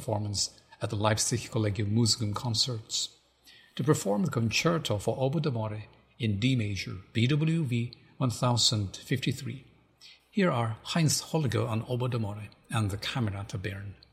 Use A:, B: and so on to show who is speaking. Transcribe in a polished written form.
A: performance at the Leipzig Collegium Musicum concerts to perform the concerto for oboe d'amore in D major, BWV 1053. Here are Heinz Holliger on oboe d'amore and the Camerata Bern.